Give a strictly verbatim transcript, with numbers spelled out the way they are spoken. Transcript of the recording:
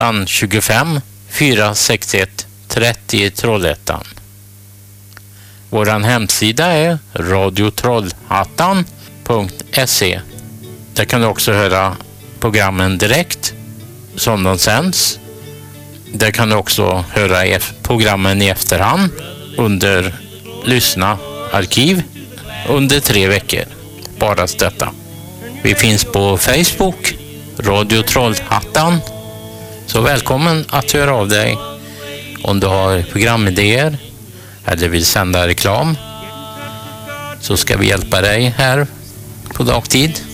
tjugofem fyra sex ett trettio i Trollhättan. Våran hemsida är radio trollhättan punkt se. Där kan du också höra programmen direkt som de sänds. Där kan du också höra programmen i efterhand under lyssna arkiv under tre veckor. Bara detta. Vi finns på Facebook, Radio Trollhättan. Så välkommen att höra av dig om du har programidéer eller vill sända reklam, så ska vi hjälpa dig här på dagtid.